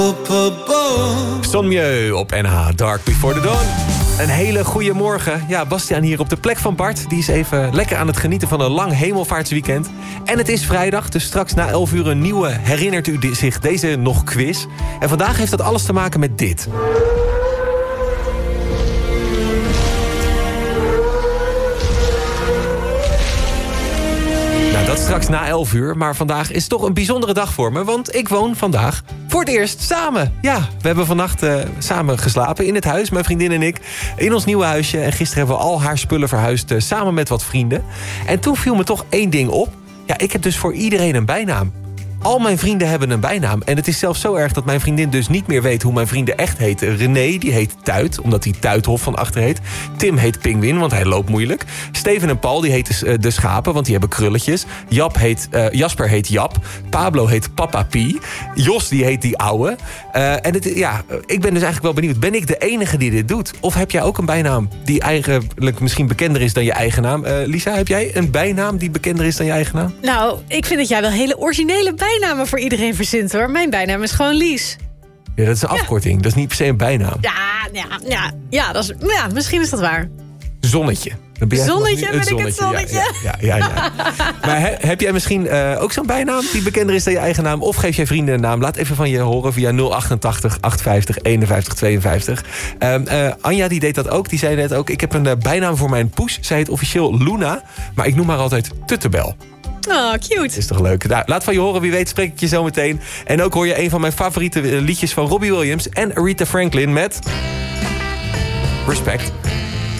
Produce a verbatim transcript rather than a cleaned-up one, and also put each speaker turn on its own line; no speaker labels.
Sonmieu op N H, Dark Before the Dawn. Een hele goede morgen. Ja, Bastiaan hier op de plek van Bart. Die is even lekker aan het genieten van een lang hemelvaartsweekend. En het is vrijdag, dus straks na elf uur een nieuwe Herinnert u zich deze nog quiz. En vandaag heeft dat alles te maken met dit. Dat straks na elf uur, maar vandaag is toch een bijzondere dag voor me. Want ik woon vandaag voor het eerst samen. Ja, we hebben vannacht uh, samen geslapen in het huis, mijn vriendin en ik. In ons nieuwe huisje. En gisteren hebben we al haar spullen verhuisd uh, samen met wat vrienden. En toen viel me toch één ding op. Ja, ik heb dus voor iedereen een bijnaam. Al mijn vrienden hebben een bijnaam. En het is zelfs zo erg dat mijn vriendin dus niet meer weet hoe mijn vrienden echt heten. René, die heet Tuit, omdat hij Tuithof van achter heet. Tim heet Pinguïn, want hij loopt moeilijk. Steven en Paul, die heten uh, de schapen, want die hebben krulletjes. Jap heet, uh, Jasper heet Jap. Pablo heet Papa Pie. Jos, die heet die ouwe. Uh, en het, ja, ik ben dus eigenlijk wel benieuwd. Ben ik de enige die dit doet? Of heb jij ook een bijnaam die eigenlijk misschien bekender is dan je eigen naam? Uh, Lisa, heb jij een bijnaam die bekender is dan je eigen naam?
Nou, ik vind dat jij wel hele originele bijnaam bijnamen voor iedereen verzint, hoor. Mijn bijnaam is gewoon Lies.
Ja, dat is een afkorting. Ja. Dat is niet per se een bijnaam.
Ja, ja, ja, ja, dat is, ja misschien is dat waar.
Zonnetje. Dan ben jij
zonnetje, ben ik het zonnetje.
Ja, ja, ja, ja, ja. Maar he, heb jij misschien uh, ook zo'n bijnaam die bekender is dan je eigen naam? Of geef jij vrienden een naam? Laat even van je horen via nul achtentachtig achtenvijftig eenenvijftig tweeënvijftig. Um, uh, Anja, die deed dat ook. Die zei net ook, ik heb een uh, bijnaam voor mijn poes. Zij heet officieel Luna, maar ik noem haar altijd Tuttebel.
Oh, cute.
Is toch leuk? Nou, laat van je horen, wie weet spreek ik je zo meteen. En ook hoor je een van mijn favoriete liedjes van Robbie Williams en Aretha Franklin met Respect.